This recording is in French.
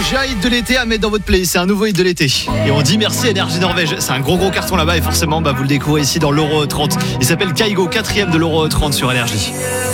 J'ai un hit de l'été à mettre dans votre playlist. C'est un nouveau hit de l'été. Et on dit merci à Énergie Norvège. C'est un gros carton là-bas et forcément vous le découvrez ici dans l'Euro 30. Il s'appelle Kaigo, 4ème de l'Euro 30 sur Énergie.